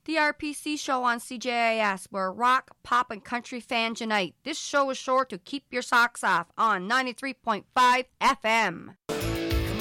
The RPC show on CJIS, where rock, pop, and country fans unite. This show is sure to keep your socks off on 93.5 FM.